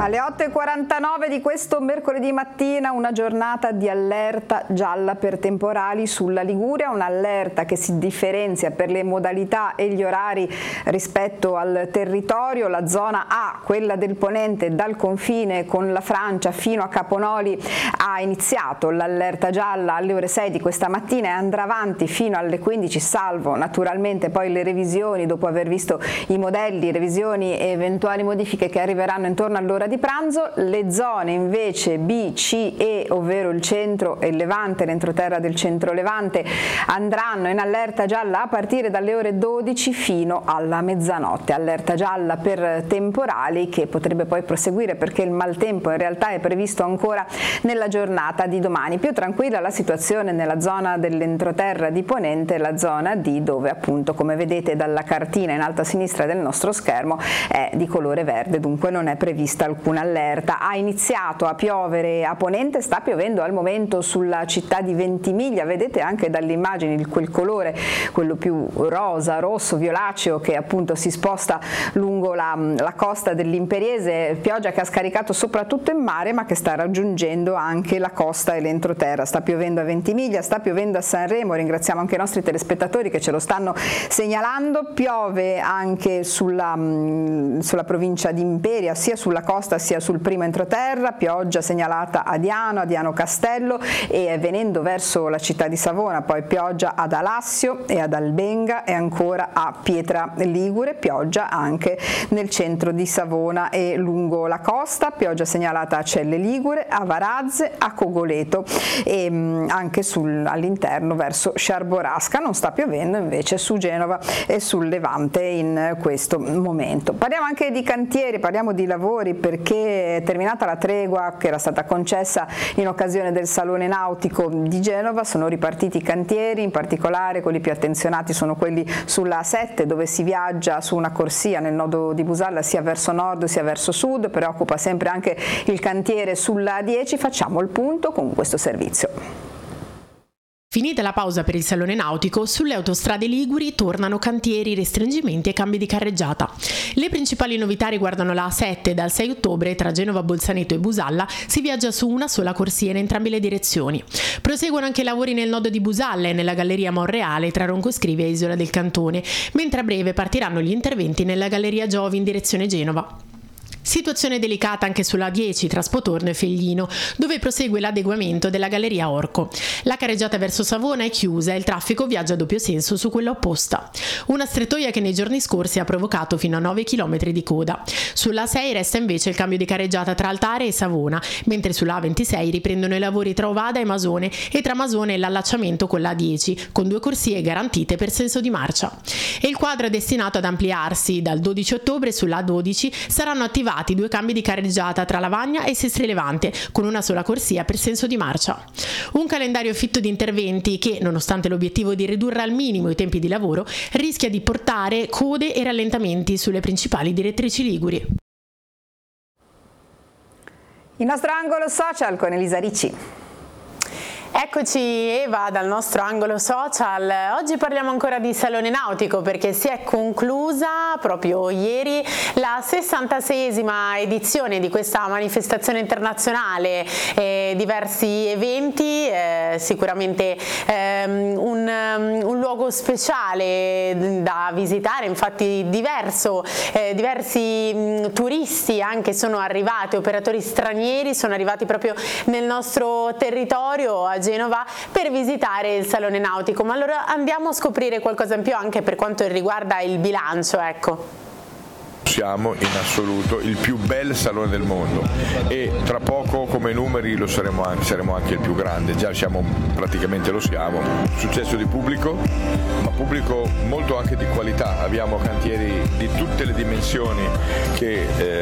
Alle 8:49 di questo mercoledì mattina una giornata di allerta gialla per temporali sulla Liguria, un'allerta che si differenzia per le modalità e gli orari rispetto al territorio. La zona A, quella del ponente dal confine con la Francia fino a Caponoli, ha iniziato l'allerta gialla alle ore 6 di questa mattina e andrà avanti fino alle 15, salvo naturalmente poi le revisioni dopo aver visto i modelli, revisioni e eventuali modifiche che arriveranno intorno all'ora di pranzo. Le zone invece B, C, E, ovvero il centro e il Levante, l'entroterra del centro Levante, andranno in allerta gialla a partire dalle ore 12 fino alla mezzanotte. Allerta gialla per temporali che potrebbe poi proseguire perché il maltempo in realtà è previsto ancora nella giornata di domani. Più tranquilla la situazione nella zona dell'entroterra di Ponente, la zona D, dove appunto, come vedete dalla cartina in alto a sinistra del nostro schermo, è di colore verde, dunque non è prevista alcuna allerta. Ha iniziato a piovere a Ponente, sta piovendo al momento sulla città di Ventimiglia, vedete anche dalle immagini quel colore, quello più rosa, rosso, violaceo, che appunto si sposta lungo la costa dell'Imperiese, pioggia che ha scaricato soprattutto in mare ma che sta raggiungendo anche la costa e l'entroterra. Sta piovendo a Ventimiglia, sta piovendo a Sanremo, ringraziamo anche i nostri telespettatori che ce lo stanno segnalando. Piove anche sulla provincia di Imperia, sia sulla costa sia sul primo entroterra, pioggia segnalata a Diano Castello e venendo verso la città di Savona, poi pioggia ad Alassio e ad Albenga e ancora a Pietra Ligure, pioggia anche nel centro di Savona e lungo la costa, pioggia segnalata a Celle Ligure, a Varazze, a Cogoleto e anche all'interno verso Sciarborasca. Non sta piovendo invece su Genova e sul Levante in questo momento. Parliamo anche di cantieri, parliamo di lavori perché è terminata la tregua che era stata concessa in occasione del Salone Nautico di Genova, sono ripartiti i cantieri, in particolare quelli più attenzionati sono quelli sulla A7 dove si viaggia su una corsia nel nodo di Busalla sia verso nord sia verso sud, preoccupa sempre anche il cantiere sulla A10, facciamo il punto con questo servizio. Finita la pausa per il Salone Nautico, sulle autostrade liguri tornano cantieri, restringimenti e cambi di carreggiata. Le principali novità riguardano la A7. Dal 6 ottobre tra Genova, Bolzaneto e Busalla si viaggia su una sola corsia in entrambe le direzioni. Proseguono anche i lavori nel nodo di Busalla e nella galleria Monreale tra Roncoscrivia e Isola del Cantone, mentre a breve partiranno gli interventi nella galleria Giovi in direzione Genova. Situazione delicata anche sulla A10 tra Spotorno e Feglino, dove prosegue l'adeguamento della galleria Orco. La carreggiata verso Savona è chiusa e il traffico viaggia a doppio senso su quella opposta. Una strettoia che nei giorni scorsi ha provocato fino a 9 km di coda. Sulla A6 resta invece il cambio di carreggiata tra Altare e Savona, mentre sulla A26 riprendono i lavori tra Ovada e Masone e tra Masone e l'allacciamento con la A10, con 2 corsie garantite per senso di marcia. E il quadro è destinato ad ampliarsi. Dal 12 ottobre sulla A12 saranno attivati 2 cambi di carreggiata tra Lavagna e Sestri Levante, con una sola corsia per senso di marcia. Un calendario fitto di interventi che, nonostante l'obiettivo di ridurre al minimo i tempi di lavoro, rischia di portare code e rallentamenti sulle principali direttrici liguri. Il nostro angolo social con Elisa Ricci. Eccoci Eva dal nostro angolo social. Oggi parliamo ancora di Salone Nautico perché si è conclusa proprio ieri la 66esima edizione di questa manifestazione internazionale, diversi eventi, sicuramente un luogo speciale da visitare, infatti diversi turisti anche sono arrivati, operatori stranieri sono arrivati proprio nel nostro territorio a Genova per visitare il Salone Nautico. Ma allora andiamo a scoprire qualcosa in più anche per quanto riguarda il bilancio, ecco. Siamo in assoluto il più bel salone del mondo e tra poco come numeri saremo anche il più grande, già praticamente lo siamo. Successo di pubblico, ma pubblico molto anche di qualità, abbiamo cantieri di tutte le dimensioni che